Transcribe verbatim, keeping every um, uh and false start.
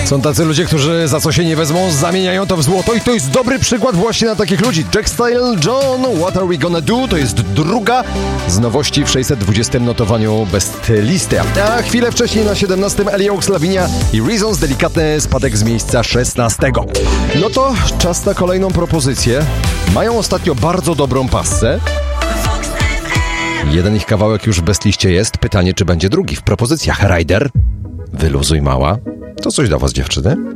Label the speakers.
Speaker 1: Są tacy ludzie, którzy za co się nie wezmą, zamieniają to w złoto i to jest dobry przykład właśnie na takich ludzi. Jack Style John, What Are We Gonna Do? To jest druga z nowości w sześćset dwudziestym notowaniu Best Listy. A chwilę wcześniej na siedemnastym Ellie Oaks, Lavinia i Reasons, delikatny spadek z miejsca szesnastego. No to czas na kolejną propozycję. Mają ostatnio bardzo dobrą passę. Jeden ich kawałek już w Best Liście jest. Pytanie, czy będzie drugi w propozycjach. Rider, Wyluzuj mała. To coś do was, dziewczyny?